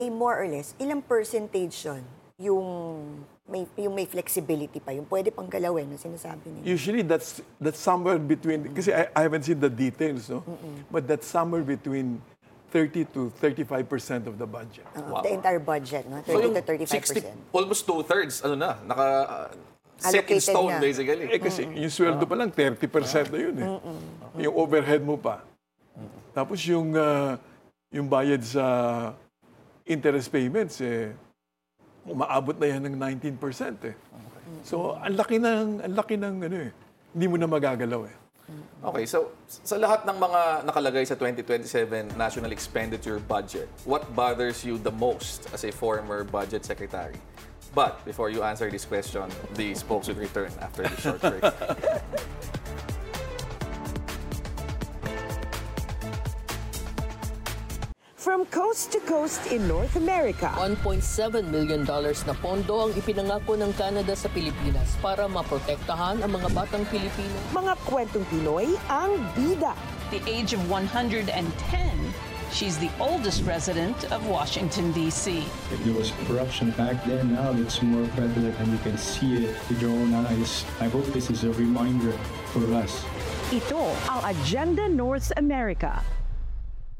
more or less, ilang percentage yun yung may flexibility pa, yung pwede pang galawin na sinasabi niyo? Usually that's somewhere between, kasi I haven't seen the details, no? But that's somewhere between 30 to 35% of the budget. The entire budget, no? 30 So yung to 35%. almost two-thirds, set in Allocated stone, na. basically. Kasi yung sweldo pa lang, 30% na yun eh. Yung overhead mo pa. Tapos yung bayad sa interest payments, umaabot na yan ng 19% eh. So, ang laki ng hindi mo na magagalaw eh. Okay, so sa lahat ng mga nakalagay sa 2027 National Expenditure Budget, what bothers you the most as a former budget secretary? But before you answer this question, the spokes will return after the short break. From coast to coast in North America, $1.7 million na pondo ang ipinangako ng Canada sa Pilipinas para maprotektahan ang mga batang Pilipino. mga kwentong Pinoy ang bida. The age of 110, she's the oldest resident of Washington, D.C. If there was corruption back then, now it's more prevalent and you can see it with your own eyes. I hope this is a reminder for us. Ito ang Agenda North America.